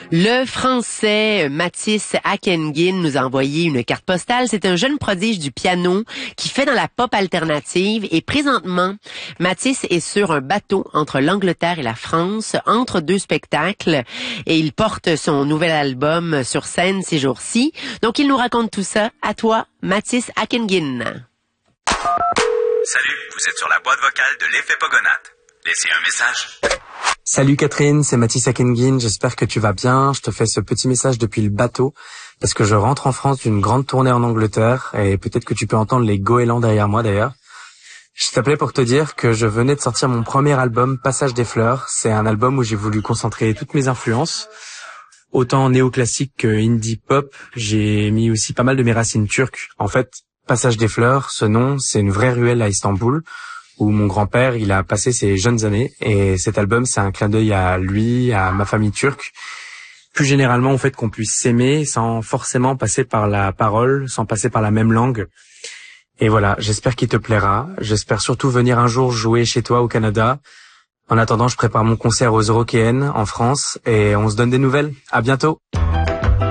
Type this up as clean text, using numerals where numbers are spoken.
Le Français Mathis Akengin nous a envoyé une carte postale. C'est un jeune prodige du piano qui fait dans la pop alternative et présentement, Mathis est sur un bateau entre l'Angleterre et la France, entre deux spectacles, et il porte son nouvel album sur scène ces jours-ci. Donc il nous raconte tout ça. À toi, Mathis Akengin. Salut, vous êtes sur la boîte vocale de l'effet Pogonat. Laissez un message. Salut Catherine, c'est Mathis Akengin, j'espère que tu vas bien. Je te fais ce petit message depuis le bateau parce que je rentre en France d'une grande tournée en Angleterre et peut-être que tu peux entendre les goélands derrière moi d'ailleurs. Je t'appelais pour te dire que je venais de sortir mon premier album Passage des Fleurs. C'est un album où j'ai voulu concentrer toutes mes influences, autant néoclassique que indie pop. J'ai mis aussi pas mal de mes racines turques. En fait, Passage des Fleurs, ce nom, c'est une vraie ruelle à Istanbul où mon grand-père, il a passé ses jeunes années. Et cet album, c'est un clin d'œil à lui, à ma famille turque. Plus généralement, au fait qu'on puisse s'aimer sans forcément passer par la parole, sans passer par la même langue. Et voilà, j'espère qu'il te plaira. J'espère surtout venir un jour jouer chez toi au Canada. En attendant, je prépare mon concert aux Eurockéennes en France et on se donne des nouvelles. À bientôt.